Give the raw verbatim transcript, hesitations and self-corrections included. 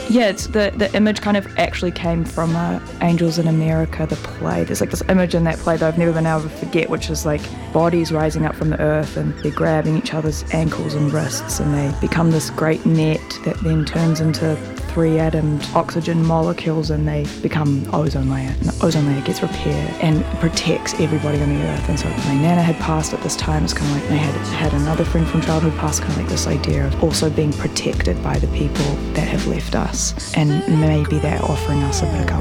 Yeah, it's the, the image kind of actually came from uh, Angels in America, the play. There's like this image in that play that I've never been able to forget, which is like bodies rising up from the earth and they're grabbing each other's ankles and wrists and they become this great net that then turns into three-atomed oxygen molecules and they become ozone layer. And the ozone layer gets repaired and protects everybody on the earth. And so my nana had passed at this time. It's kind of like they had had another friend from childhood pass, kind of like this idea of also being protected by the people that have left us. And maybe they're offering us a bit of comfort.